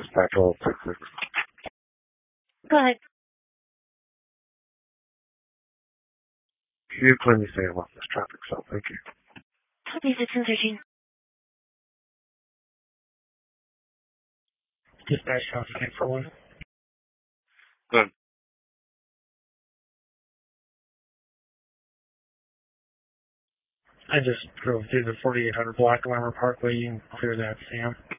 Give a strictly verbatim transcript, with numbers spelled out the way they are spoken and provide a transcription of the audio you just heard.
Dispatch all six six. Go ahead. Can you clearly say I'm off this traffic stop? Thank you. twenty-six and thirteen. Dispatch traffic eight four one. Good. I just drove through the forty-eight hundred block of Armor Parkway. You can clear that, Sam.